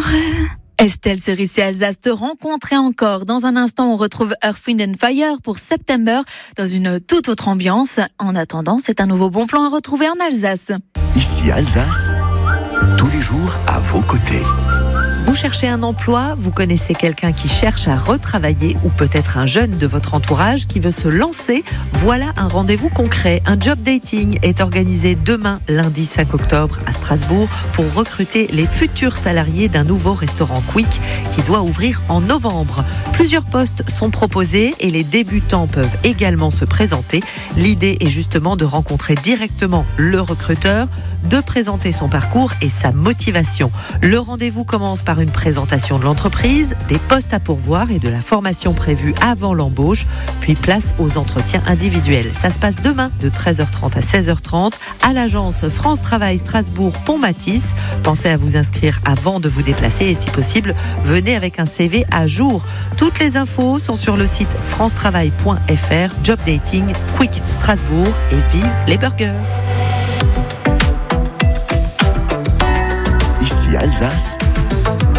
Estelle Cerissi Alsace te rencontre et encore. Dans un instant, on retrouve Earth, Wind & Fire pour September dans une toute autre ambiance. En attendant, c'est un nouveau bon plan à retrouver en Alsace. Ici Alsace, tous les jours à vos côtés. Vous cherchez un emploi, vous connaissez quelqu'un qui cherche à retravailler ou peut-être un jeune de votre entourage qui veut se lancer. Voilà un rendez-vous concret. Un job dating est organisé demain, lundi 5 octobre à Strasbourg pour recruter les futurs salariés d'un nouveau restaurant Quick qui doit ouvrir en novembre. Plusieurs postes sont proposés et les débutants peuvent également se présenter. L'idée est justement de rencontrer directement le recruteur, de présenter son parcours et sa motivation. Le rendez-vous commence par une présentation de l'entreprise, des postes à pourvoir et de la formation prévue avant l'embauche, puis place aux entretiens individuels. Ça se passe demain de 13h30 à 16h30 à l'agence France Travail Strasbourg Pont-Matisse. Pensez à vous inscrire avant de vous déplacer et si possible, venez avec un CV à jour. Toutes les infos sont sur le site francetravail.fr. Job dating, Quick Strasbourg et vive les burgers. Ici Alsace,